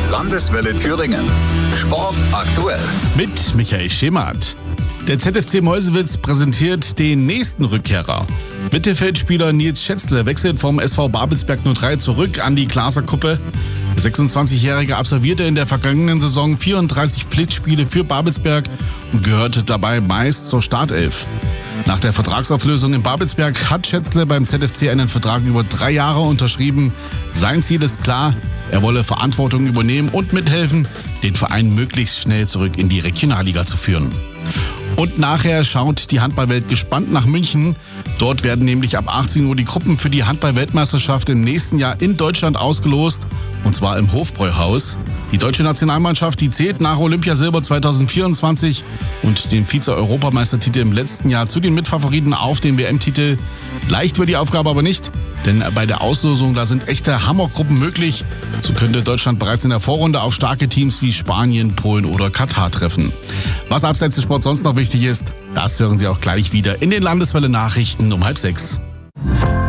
Landeswelle Thüringen. Sport aktuell. Mit Michael Schemath. Der ZFC Meuselwitz präsentiert den nächsten Rückkehrer. Mittelfeldspieler Nils Schätzle wechselt vom SV Babelsberg 03 zurück an die Glaser Kuppe. Der 26-Jährige absolvierte in der vergangenen Saison 34 Pflichtspiele für Babelsberg und gehörte dabei meist zur Startelf. Nach der Vertragsauflösung in Babelsberg hat Schätzle beim ZFC einen Vertrag über 3 Jahre unterschrieben. Sein Ziel ist klar, er wolle Verantwortung übernehmen und mithelfen, den Verein möglichst schnell zurück in die Regionalliga zu führen. Und nachher schaut die Handballwelt gespannt nach München. Dort werden nämlich ab 18 Uhr die Gruppen für die Handball-Weltmeisterschaft im nächsten Jahr in Deutschland ausgelost. Und zwar im Hofbräuhaus. Die deutsche Nationalmannschaft, die zählt nach Olympiasilber 2024 und den Vize-Europameistertitel im letzten Jahr zu den Mitfavoriten auf den WM-Titel. Leicht wird die Aufgabe aber nicht, denn bei der Auslosung, da sind echte Hammergruppen möglich. So könnte Deutschland bereits in der Vorrunde auf starke Teams wie Spanien, Polen oder Katar treffen. Was abseits des Sports sonst noch wichtig ist, das hören Sie auch gleich wieder in den Landeswelle Nachrichten um 5:30.